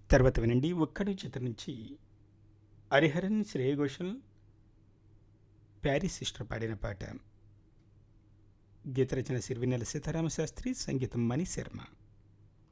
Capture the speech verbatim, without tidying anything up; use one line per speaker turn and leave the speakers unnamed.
తర్వాత వినండి 'ఒక్కడు' చిత్రం నుంచి హరిహరన్, శ్రేయ ఘోషల్, ప్యారిస్ సిస్టర్ పాడిన పాట. గీత రచన సిరివెన్నెల సీతారామశాస్త్రి, సంగీతం మణి శర్మ.